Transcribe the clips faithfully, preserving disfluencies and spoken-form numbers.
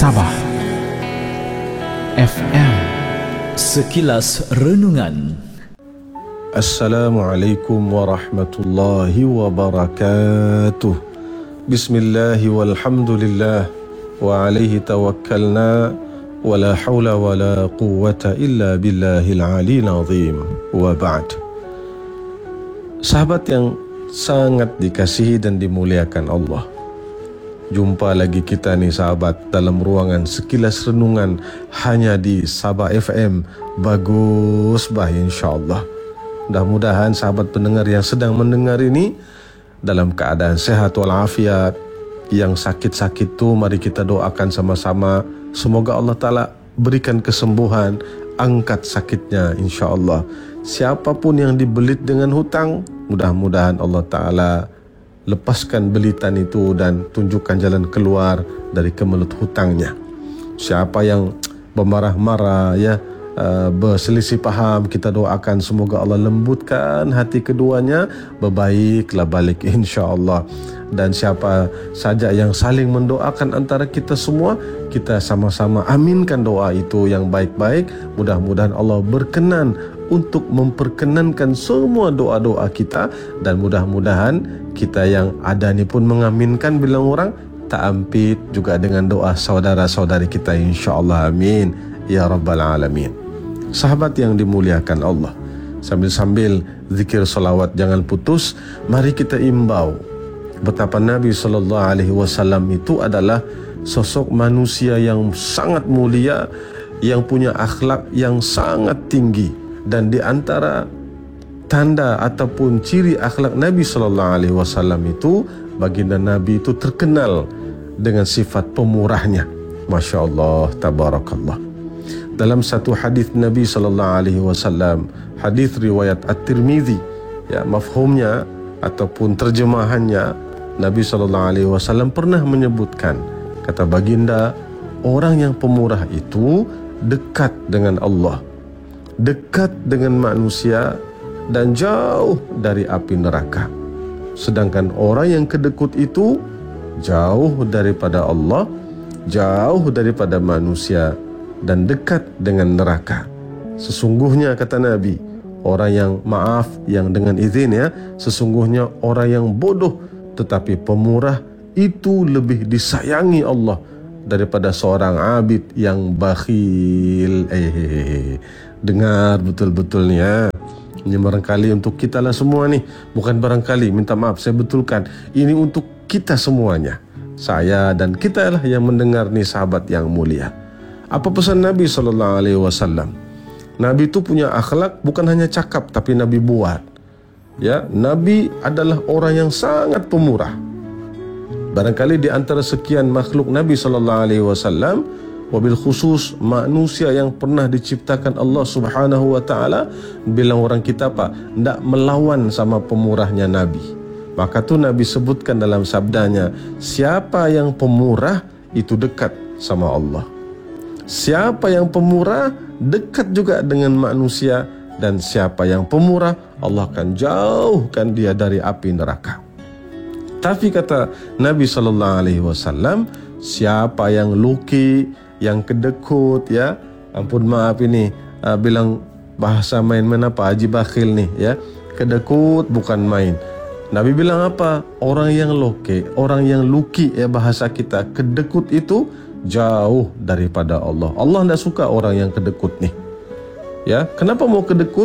Sabah F M. Sekilas Renungan. Assalamualaikum warahmatullahi wabarakatuh. Bismillahi walhamdulillah wa alaihi tawakkalna wa la hawla wa la quwwata illa billahil aliyil azim. Wa ba'd. Sahabat yang sangat dikasihi dan dimuliakan Allah, jumpa lagi kita nih sahabat dalam ruangan Sekilas Renungan hanya di Sabah F M. Bagus bah insyaAllah. Mudah-mudahan sahabat pendengar yang sedang mendengar ini dalam keadaan sehat walafiat. Yang sakit-sakit tuh mari kita doakan sama-sama, semoga Allah Ta'ala berikan kesembuhan, angkat sakitnya insyaAllah. Siapapun yang dibelit dengan hutang, mudah-mudahan Allah Ta'ala lepaskan belitan itu dan tunjukkan jalan keluar dari kemelut hutangnya. Siapa yang bermarah-marah ya, uh, berselisih paham, kita doakan semoga Allah lembutkan hati keduanya, berbaiklah balik insya-Allah. Dan siapa saja yang saling mendoakan antara kita semua, kita sama-sama aminkan doa itu yang baik-baik. Mudah-mudahan Allah berkenan untuk memperkenankan semua doa-doa kita, dan mudah-mudahan kita yang ada ni pun mengaminkan, bilang orang tak ampit juga dengan doa saudara-saudari kita insya-Allah. Amin ya rabbal alamin. Sahabat yang dimuliakan Allah, sambil-sambil zikir salawat jangan putus, mari kita imbau betapa Nabi sallallahu alaihi wasallam itu adalah sosok manusia yang sangat mulia, yang punya akhlak yang sangat tinggi. Dan di antara tanda ataupun ciri akhlak Nabi sallallahu alaihi wasallam itu, baginda Nabi itu terkenal dengan sifat pemurahnya. Masya Allah, tabarakallah. Dalam satu hadis Nabi sallallahu alaihi wasallam, hadis riwayat At-Tirmizi, ya, mafhumnya ataupun terjemahannya, Nabi sallallahu alaihi wasallam pernah menyebutkan, kata baginda, orang yang pemurah itu dekat dengan Allah, dekat dengan manusia, dan jauh dari api neraka. Sedangkan orang yang kedekut itu jauh daripada Allah, jauh daripada manusia, dan dekat dengan neraka. Sesungguhnya kata Nabi, orang yang maaf, yang dengan izin ya, sesungguhnya orang yang bodoh tetapi pemurah itu lebih disayangi Allah daripada seorang abid yang bakhil. Eh, dengar betul-betul ni ya. Ini barangkali untuk kita lah semua nih. Bukan barangkali, minta maaf saya betulkan. Ini untuk kita semuanya. Saya dan kita lah yang mendengar nih sahabat yang mulia. Apa pesan Nabi sallallahu alaihi wasallam? Nabi itu punya akhlak, bukan hanya cakap tapi Nabi buat. Ya, Nabi adalah orang yang sangat pemurah. Barangkali di antara sekian makhluk Nabi sallallahu alaihi wasallam, wabil khusus manusia yang pernah diciptakan Allah Subhanahu wa taala, bilang orang kita apa? Ndak melawan sama pemurahnya Nabi. Maka tu Nabi sebutkan dalam sabdanya, siapa yang pemurah itu dekat sama Allah. Siapa yang pemurah dekat juga dengan manusia, dan siapa yang pemurah Allah akan jauhkan dia dari api neraka. Tapi kata Nabi sallallahu alaihi wasallam, siapa yang luki, yang kedekut ya, ampun maaf ini uh, bilang bahasa main-main apa, haji bakhil nih ya, kedekut bukan main. Nabi bilang apa? Orang yang loke, orang yang luki ya, bahasa kita kedekut itu jauh daripada Allah. Allah tidak suka orang yang kedekut nih. Ya, kenapa mau kedekut?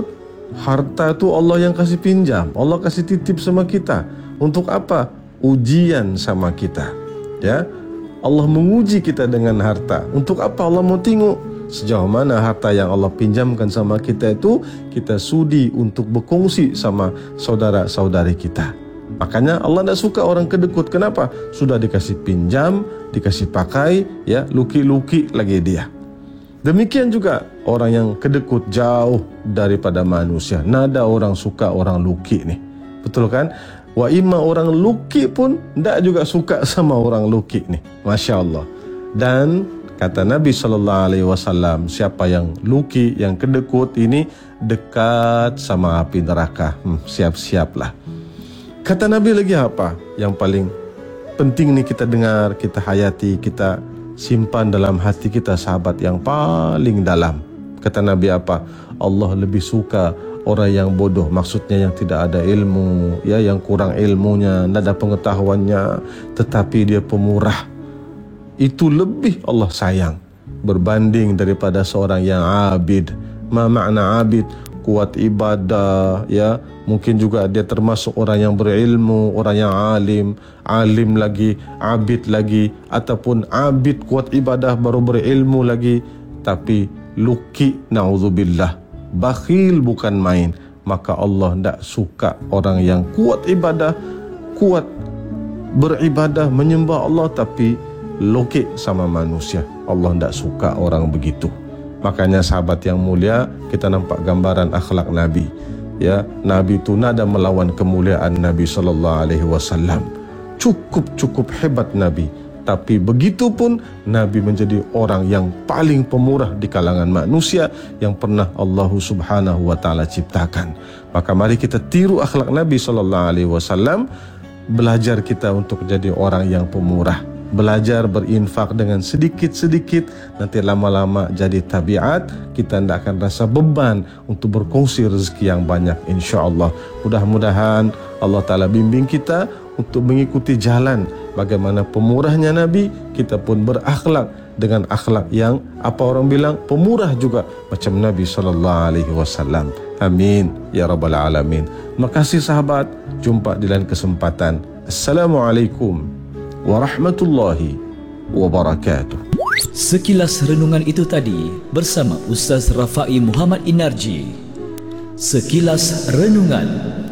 Harta itu Allah yang kasih pinjam, Allah kasih titip sama kita. Untuk apa? Ujian sama kita. Ya, Allah menguji kita dengan harta. Untuk apa? Allah mau tengok sejauh mana harta yang Allah pinjamkan sama kita itu kita sudi untuk berkongsi sama saudara-saudari kita. Makanya Allah tidak suka orang kedekut. Kenapa? Sudah dikasih pinjam, dikasih pakai, ya, luki-luki lagi dia. Demikian juga orang yang kedekut jauh daripada manusia. Nada orang suka orang luki nih. Betul kan? Wa imma orang luki pun tidak juga suka sama orang luki nih. Masya Allah. Dan kata Nabi sallallahu alaihi wasallam, siapa yang luki, yang kedekut ini dekat sama api neraka. Hmm, siap-siaplah. Kata Nabi lagi apa? Yang paling penting nih kita dengar, kita hayati, kita simpan dalam hati kita sahabat yang paling dalam. Kata Nabi apa? Allah lebih suka orang yang bodoh, maksudnya yang tidak ada ilmu, ya, yang kurang ilmunya, tidak ada pengetahuannya, tetapi dia pemurah. Itu lebih Allah sayang berbanding daripada seorang yang abid. Ma makna abid? Kuat ibadah, ya, mungkin juga dia termasuk orang yang berilmu, orang yang alim, alim lagi, abid lagi, ataupun abid kuat ibadah baru berilmu lagi, tapi luki, na'udzubillah, bakhil bukan main. Maka Allah tidak suka orang yang kuat ibadah, kuat beribadah, menyembah Allah, tapi luki sama manusia. Allah tidak suka orang begitu. Makanya sahabat yang mulia, kita nampak gambaran akhlak Nabi. Ya, Nabi itu nada melawan kemuliaan Nabi sallallahu alaihi wasallam. Cukup-cukup hebat Nabi. Tapi begitu pun Nabi menjadi orang yang paling pemurah di kalangan manusia yang pernah Allah Subhanahu wa taala ciptakan. Maka mari kita tiru akhlak Nabi sallallahu alaihi wasallam, belajar kita untuk jadi orang yang pemurah. Belajar berinfak dengan sedikit-sedikit, nanti lama-lama jadi tabiat, kita tidak akan rasa beban untuk berkongsi rezeki yang banyak, insya-Allah. Mudah-mudahan Allah Ta'ala bimbing kita untuk mengikuti jalan bagaimana pemurahnya Nabi, kita pun berakhlak dengan akhlak yang apa orang bilang pemurah juga macam Nabi sallallahu alaihi wasallam. Amin ya rabbal alamin. Makasih sahabat, jumpa di lain kesempatan. Assalamualaikum warahmatullahi wabarakatuh. Sekilas renungan itu tadi bersama Ustaz Rafai Muhammad Inarji. Sekilas renungan.